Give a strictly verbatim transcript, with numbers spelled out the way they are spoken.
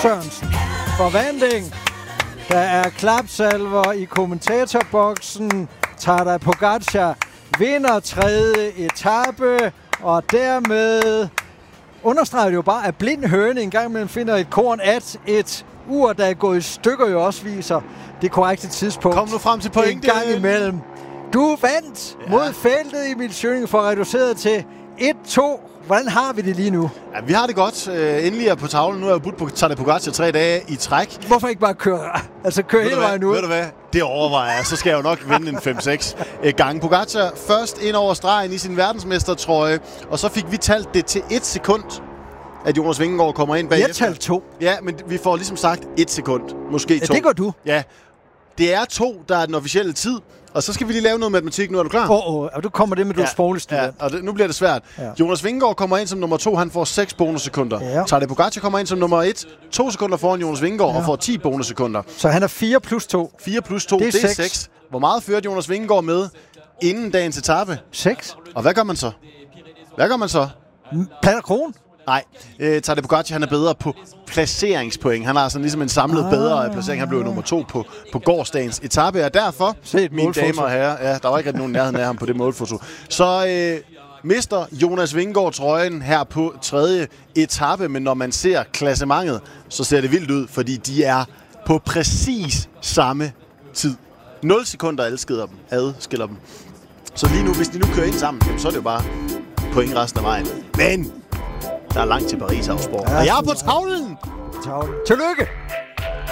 Sørensen for Vanding. Der er klapsalver i kommentatorboksen. Tadej Pogačar vinder tredje etape, og dermed understreger det jo bare, at blind høne en gang imellem finder et korn, at et ur, der er gået i stykker, jo også viser det korrekte tidspunkt. Kom nu frem til pointen. En gang imellem. Du vandt ja. mod feltet, Emil Schøning, for reduceret til et to. Hvordan har vi det lige nu? Ja, vi har det godt. Uh, endelig er på tavlen. Nu er jeg budt på Tadej Pogačar tre dage i træk. Hvorfor ikke bare køre, altså køre hele vejen ud? Ved du hvad? Det overvejer jeg. Så skal jeg jo nok vinde en fem seks gange. Pogačar først ind over stregen i sin verdensmestertrøje, og så fik vi talt det til et sekund, at Jonas Vingegaard kommer ind bagefter. Jeg talte to. Ja, men vi får ligesom sagt et sekund. Måske to. Ja, det gør du. Ja. Det er to, der er den officielle tid. Og så skal vi lige lave noget matematik. Nu er du klar? Åh, oh, oh. du kommer det med, du ja, er sprogligstudent. Ja, og det, nu bliver det svært. Ja. Jonas Vingegaard kommer ind som nummer to. Han får seks bonussekunder. Ja. Tadej Pogačar kommer ind som nummer et. To sekunder foran Jonas Vingegaard ja. og får ti bonussekunder. Så han er fire plus to. fire plus to, det er, det er seks. Hvor meget førte Jonas Vingegaard med inden dagens etape? seks. Og hvad gør man så? Hvad gør man så? Platter kron? Nej, øh, Tadej Pogačar, han er bedre på placeringspoint. Han har sådan ligesom en samlet ah. bedre placering. Han blev nummer to på, på gårsdagens etape, og derfor, mine damer og herrer, ja, der var ikke rigtig nogen nærheden af ham på det målfoto, så øh, mister Jonas Vingegaard trøjen her på tredje etape, men når man ser klassementet, så ser det vildt ud, fordi de er på præcis samme tid. nul sekunder adskiller dem. adskiller dem. Så lige nu, hvis de nu kører ind sammen, så er det jo bare point resten af vejen. Men der er langt til Paris, Ausborg. Ja, og jeg er på tavlen! Tavlen. Tillykke!